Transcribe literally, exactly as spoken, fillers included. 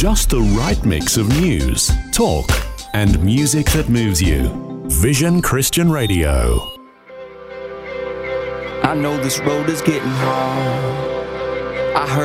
Just the right mix of news, talk, and music that moves you. Vision Christian Radio. I know this road is getting hard. I heard